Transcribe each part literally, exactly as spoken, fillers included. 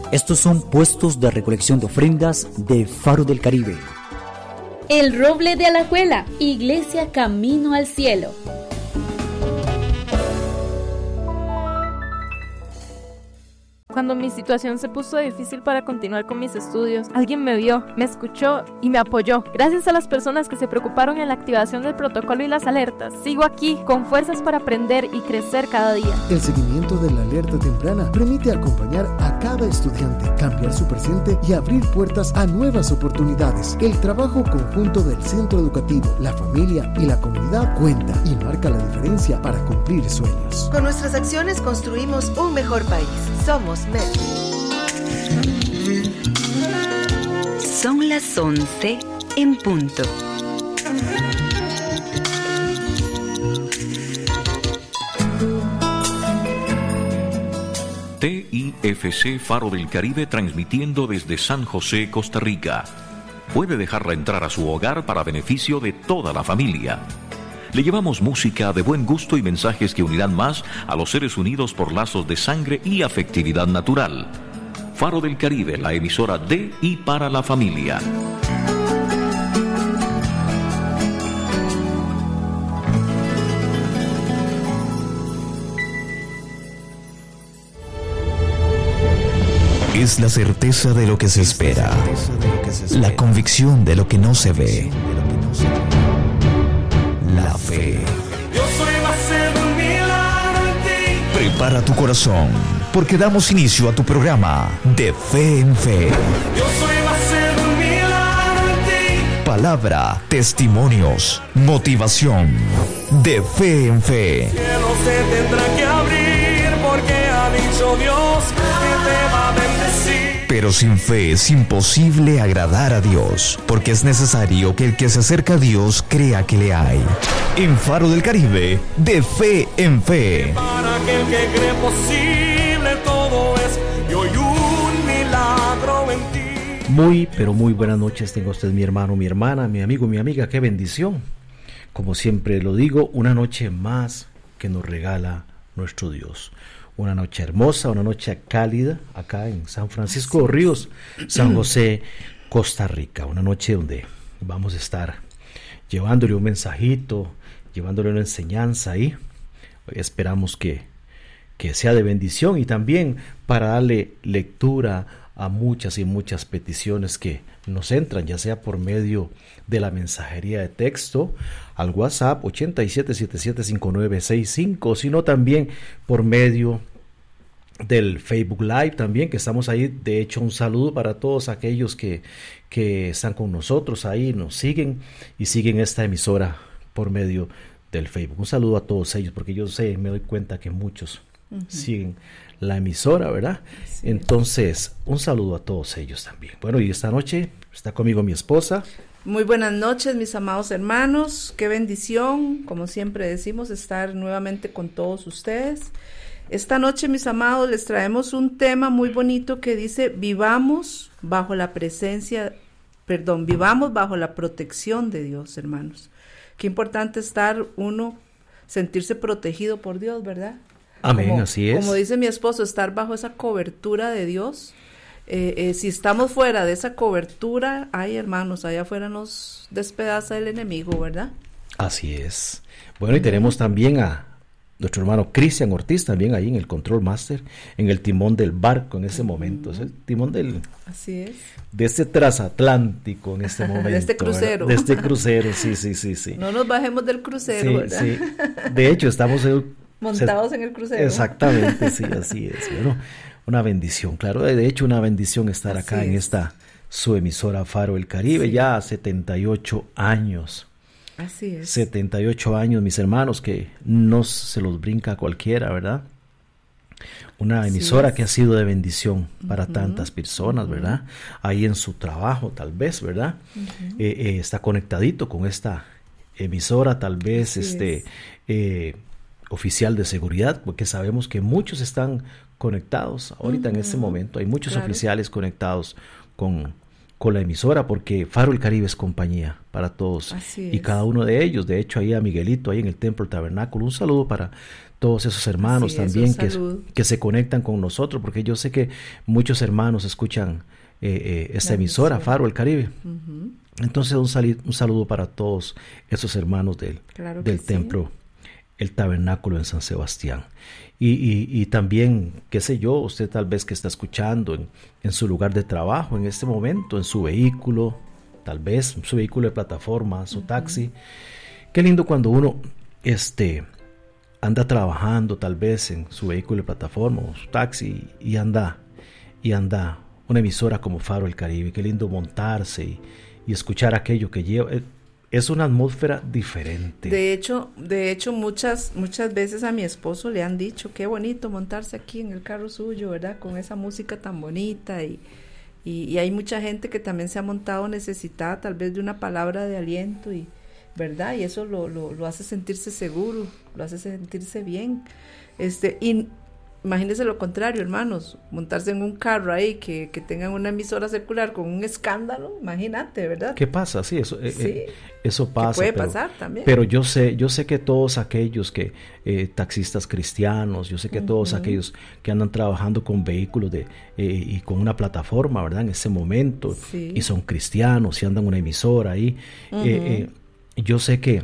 Estos son puestos de recolección de ofrendas de Faro del Caribe. El Roble de Alajuela, Iglesia Camino al Cielo. Cuando mi situación se puso difícil para continuar con mis estudios, alguien me vio, me escuchó y me apoyó. Gracias a las personas que se preocuparon en la activación del protocolo y las alertas, sigo aquí con fuerzas para aprender y crecer cada día. El seguimiento de la alerta temprana permite acompañar a cada estudiante, cambiar su presente y abrir puertas a nuevas oportunidades. El trabajo conjunto del centro educativo, la familia y la comunidad cuenta y marca la diferencia para cumplir sueños. Con nuestras acciones construimos un mejor país. Somos M E D. Son las once en punto. T I F C Faro del Caribe transmitiendo desde San José, Costa Rica. Puede dejarla entrar a su hogar para beneficio de toda la familia. Le llevamos música de buen gusto y mensajes que unirán más a los seres unidos por lazos de sangre y afectividad natural. Faro del Caribe, la emisora de y para la familia. Es la certeza de lo que se espera, la convicción de lo que no se ve. La fe. Yo soy base de un milagro en ti. Prepara tu corazón, porque damos inicio a tu programa de Fe en Fe. Yo soy base de un milagro en ti. Palabra, testimonios, motivación. De Fe en Fe. El cielo se tendrá que abrir porque ha dicho Dios que te va a bendecir. Pero sin fe es imposible agradar a Dios, porque es necesario que el que se acerca a Dios crea que le hay. En Faro del Caribe, de Fe en Fe. Para aquel que cree posible todo es, y hoy un milagro en ti. Muy, pero muy buenas noches tenga usted, mi hermano, mi hermana, mi amigo, mi amiga, qué bendición. Como siempre lo digo, una noche más que nos regala nuestro Dios. Una noche hermosa, una noche cálida acá en San Francisco de los Ríos, San José, Costa Rica. Una noche donde vamos a estar llevándole un mensajito, llevándole una enseñanza ahí. Esperamos que, que sea de bendición y también para darle lectura a muchas y muchas peticiones que nos entran, ya sea por medio de la mensajería de texto al WhatsApp ochenta y siete setenta y siete cincuenta y nueve sesenta y cinco, sino también por medio del Facebook Live también, que estamos ahí. De hecho, un saludo para todos aquellos que, que están con nosotros ahí, nos siguen y siguen esta emisora por medio del Facebook. Un saludo a todos ellos, porque yo sé, me doy cuenta que muchos uh-huh. siguen la emisora, ¿verdad? Sí. Entonces, un saludo a todos ellos también. Bueno, y esta noche está conmigo mi esposa. Muy buenas noches, mis amados hermanos. Qué bendición, como siempre decimos, estar nuevamente con todos ustedes. Esta noche, mis amados, les traemos un tema muy bonito que dice: vivamos bajo la presencia, perdón, vivamos bajo la protección de Dios, hermanos. Qué importante estar uno, sentirse protegido por Dios, ¿verdad? Amén, como, así es. Como dice mi esposo, estar bajo esa cobertura de Dios. Eh, eh, si estamos fuera de esa cobertura, ay, hermanos, allá afuera nos despedaza el enemigo, ¿verdad? Así es. Bueno, y tenemos también a nuestro hermano Cristian Ortiz, también ahí en el Control Master, en el timón del barco en ese uh-huh. momento. Es el timón del... Así es. De este transatlántico en este momento. De este crucero. ¿verdad? De este crucero, sí, sí, sí, sí. No nos bajemos del crucero, sí, ¿verdad? Sí. De hecho, estamos... El, montados se, en el crucero. Exactamente, sí, así es. Bueno, una bendición, claro. De hecho, una bendición estar así acá es. en esta su emisora Faro del Caribe, sí. ya setenta y ocho años. Así es. setenta y ocho años, mis hermanos, que no se los brinca a cualquiera, ¿verdad? Una emisora que ha sido de bendición para uh-huh. tantas personas, uh-huh. ¿verdad? Ahí en su trabajo, tal vez, ¿verdad? Uh-huh. Eh, eh, está conectadito con esta emisora, tal vez, Así este eh, oficial de seguridad, porque sabemos que muchos están conectados ahorita uh-huh. en este momento. Hay muchos claro. oficiales conectados con, con la emisora, porque Faro del Caribe es compañía para todos. Así y es. cada uno de ellos. De hecho, ahí a Miguelito, ahí en el Templo del Tabernáculo, un saludo para todos esos hermanos Así es, también un que, saludo. que se conectan con nosotros, porque yo sé que muchos hermanos escuchan eh, eh, esta La emisora, emisora. Faro del Caribe. Ujú. Entonces un, sali- un saludo para todos esos hermanos del, Claro que del sí. templo, el tabernáculo en San Sebastián. Y, y, y también, qué sé yo, usted tal vez que está escuchando en, en su lugar de trabajo en este momento, en su vehículo, tal vez en su vehículo de plataforma, su uh-huh. taxi. Qué lindo cuando uno este, anda trabajando tal vez en su vehículo de plataforma o su taxi y anda, y anda una emisora como Faro del Caribe. Qué lindo montarse y y escuchar aquello que lleva. Es una atmósfera diferente. De hecho, de hecho muchas muchas veces a mi esposo le han dicho qué bonito montarse aquí en el carro suyo, ¿verdad? Con esa música tan bonita y, y, y hay mucha gente que también se ha montado necesitada tal vez de una palabra de aliento y ¿verdad? Y eso lo, lo, lo hace sentirse seguro, lo hace sentirse bien. Este, y imagínense lo contrario, hermanos, montarse en un carro ahí que, que tengan una emisora secular con un escándalo, imagínate, ¿verdad? ¿Qué pasa? Sí, eso, sí, eh, eso pasa. puede pero, pasar también. Pero yo sé, yo sé que todos aquellos que, eh, taxistas cristianos, yo sé que uh-huh. todos aquellos que andan trabajando con vehículos de eh, y con una plataforma, ¿verdad? En ese momento, sí. y son cristianos y andan una emisora ahí, uh-huh. eh, eh, yo sé que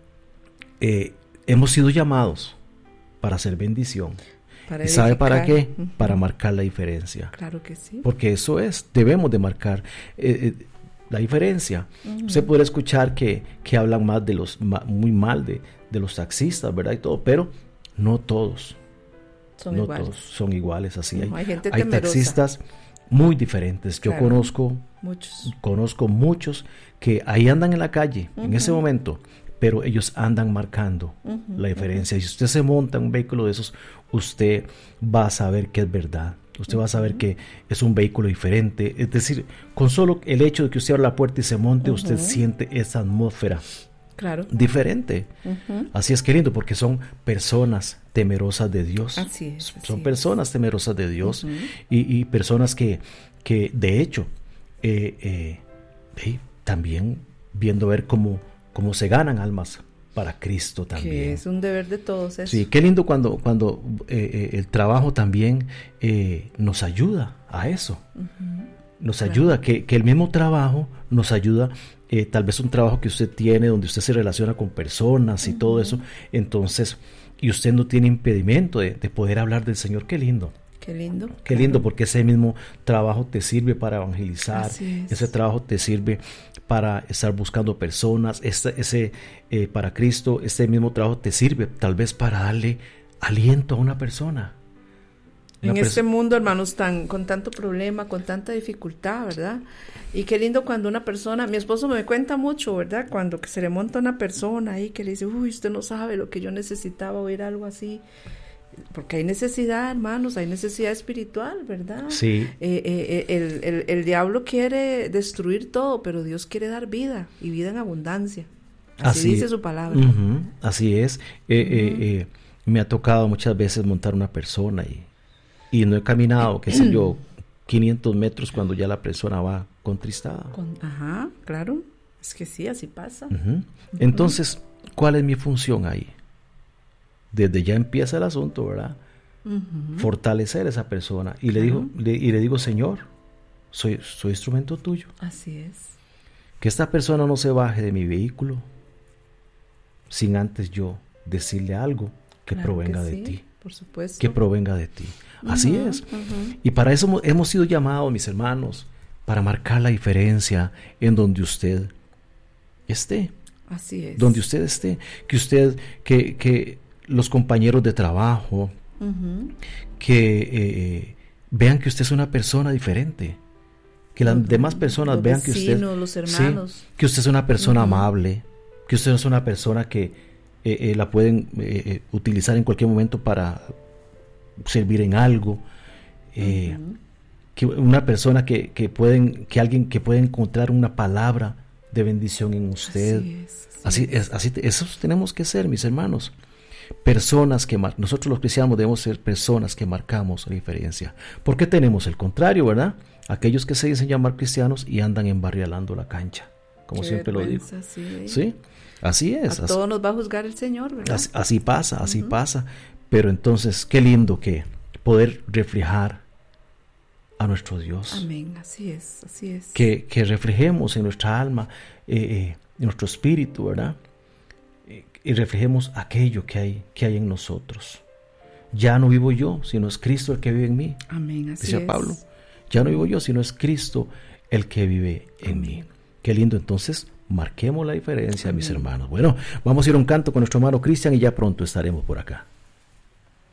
eh, hemos sido llamados para hacer bendición. Para ¿Y sabe para qué? Uh-huh. Para marcar la diferencia. Claro que sí. Porque eso es, debemos de marcar eh, eh, la diferencia. Uh-huh. Usted podrá escuchar que, que hablan más de los, ma, muy mal de, de los taxistas, ¿verdad? Y todo, pero no todos. Son no iguales. todos son iguales, así. No, hay, hay, gente hay taxistas muy diferentes. Yo claro. conozco muchos. Conozco muchos que ahí andan en la calle, uh-huh. en ese momento, pero ellos andan marcando uh-huh, la diferencia. Uh-huh. Si usted se monta en un vehículo de esos, usted va a saber que es verdad. Usted uh-huh. va a saber que es un vehículo diferente. Es decir, con solo el hecho de que usted abra la puerta y se monte, uh-huh. usted siente esa atmósfera claro. diferente. Uh-huh. Así es, querido, porque son personas temerosas de Dios. Así es. Así son personas es. temerosas de Dios uh-huh. y, y personas que, que de hecho, eh, eh, eh, también viendo ver cómo cómo se ganan almas para Cristo también. Que es un deber de todos eso. Sí, qué lindo cuando, cuando eh, eh, el trabajo también eh, nos ayuda a eso. Uh-huh. Nos claro. ayuda, que, que el mismo trabajo nos ayuda, eh, tal vez un trabajo que usted tiene donde usted se relaciona con personas y uh-huh. todo eso, entonces, y usted no tiene impedimento de, de poder hablar del Señor. Qué lindo. Qué lindo. Qué claro. lindo, porque ese mismo trabajo te sirve para evangelizar, es. ese trabajo te sirve para estar buscando personas, ese, ese eh, para Cristo, ese mismo trabajo te sirve tal vez para darle aliento a una persona. Una en perso- este mundo, hermanos, tan con tanto problema, con tanta dificultad, ¿verdad? Y qué lindo cuando una persona, mi esposo me cuenta mucho, ¿verdad? Cuando que se le monta una persona ahí que le dice, uy, usted no sabe lo que yo necesitaba oír algo así. Porque hay necesidad, hermanos, hay necesidad espiritual, ¿verdad? Sí. Eh, eh, el, el, el diablo quiere destruir todo, pero Dios quiere dar vida, y vida en abundancia. Así, Así dice su palabra. Uh-huh, así es. Eh, uh-huh. eh, eh, me ha tocado muchas veces montar una persona y, y no he caminado, qué sé yo, quinientos metros cuando ya la persona va contristada. Con, ajá, claro. Es que sí, así pasa. Uh-huh. Uh-huh. Entonces, ¿cuál es mi función ahí? Desde ya empieza el asunto, ¿verdad? Uh-huh. Fortalecer a esa persona. Y le digo, le, y le digo, Señor, soy, soy instrumento tuyo. Así es. Que esta persona no se baje de mi vehículo sin antes yo decirle algo que claro provenga que de sí, ti. Por supuesto. Que provenga de ti. Uh-huh, Así es. Uh-huh. Y para eso hemos, hemos sido llamados, mis hermanos, para marcar la diferencia en donde usted esté. Así es. Donde usted esté. Que usted, que, que los compañeros de trabajo, uh-huh. que eh, vean que usted es una persona diferente, que las uh-huh. demás personas los vean vecinos, que usted, los hermanos. Sí, que usted es una persona uh-huh. amable, que usted es una persona que eh, eh, la pueden eh, utilizar en cualquier momento para servir en algo, eh, uh-huh. que una persona que, que pueden, que alguien que puede encontrar una palabra de bendición en usted. Así es. Así, así es, así te, eso tenemos que ser, mis hermanos. personas que mar- nosotros los cristianos debemos ser personas que marcamos la diferencia. ¿Por qué tenemos el contrario, verdad? Aquellos que se dicen llamar cristianos y andan embarrialando la cancha, como Qué siempre lo digo. sí. ¿Sí? Así es. A así, todos nos va a juzgar el Señor, ¿verdad? Así, así pasa, así Uh-huh. pasa. Pero entonces, qué lindo que poder reflejar a nuestro Dios. Amén, así es, así es. Que, que reflejemos en nuestra alma, eh, eh, en nuestro espíritu, ¿verdad? Eh, y reflejemos aquello que hay, que hay en nosotros. Ya no vivo yo, sino es Cristo el que vive en mí. Amén, así Decía es. Pablo. Ya no vivo yo, sino es Cristo el que vive en Amén. mí. Qué lindo, entonces, marquemos la diferencia, Amén. mis hermanos. Bueno, vamos a ir a un canto con nuestro hermano Cristian y ya pronto estaremos por acá.